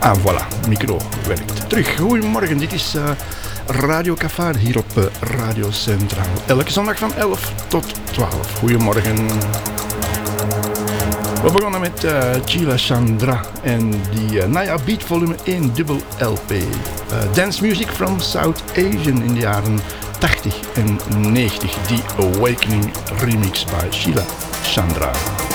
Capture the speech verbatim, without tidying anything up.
Ah, voilà, micro werkt terug. Goedemorgen, dit is uh, Radio Cafard hier op uh, Radio Centraal. Elke zondag van elf tot twaalf. Goedemorgen. We begonnen met uh, Sheila Chandra en die uh, Naya Beat volume één dubbel L P. Uh, dance music from South Asian in de jaren tachtig en negentig. The Awakening remix by Sheila Chandra.